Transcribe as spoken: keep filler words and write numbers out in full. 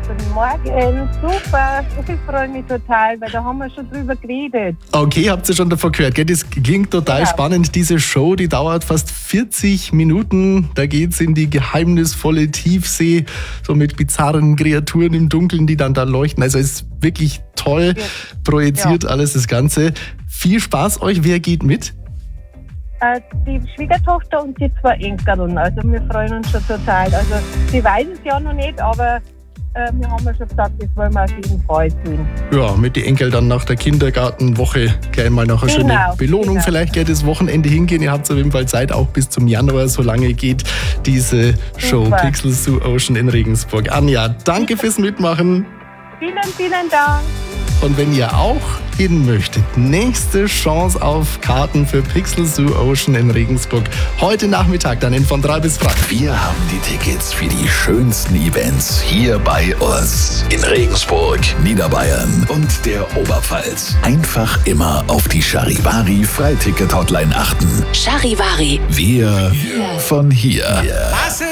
Guten Morgen, super. Ich freue mich total, weil da haben wir schon drüber geredet. Okay, habt ihr schon davon gehört, gell? Das klingt total Ja. spannend. Diese Show, die dauert fast vierzig Minuten. Da geht's in die geheimnisvolle Tiefsee, so mit bizarren Kreaturen im Dunkeln, die dann da leuchten. Also es ist wirklich toll Ja. projiziert Ja. alles, das Ganze. Viel Spaß euch. Wer geht mit? Äh, die Schwiegertochter und die zwei Enkeln. Also wir freuen uns schon total. Also sie weiß es ja noch nicht, aber äh, wir haben ja schon gesagt, das wollen wir auf jeden Fall tun. Ja, mit den Enkeln dann nach der Kindergartenwoche gleich mal noch eine Genau, schöne Belohnung. genau. Vielleicht gleich das Wochenende hingehen. Ihr habt auf jeden Fall Zeit, auch bis zum Januar. So lange geht diese Show Super. Pixel Zoo Ocean in Regensburg. Anja, danke fürs Mitmachen. Vielen, vielen Dank. Und wenn ihr auch hin möchtet, nächste Chance auf Karten für Pixel Zoo Ocean in Regensburg. Heute Nachmittag dann in von drei bis frei. Wir haben die Tickets für die schönsten Events hier bei uns in Regensburg, Niederbayern und der Oberpfalz. Einfach immer auf die Charivari Freiticket-Hotline achten. Charivari. Wir von hier.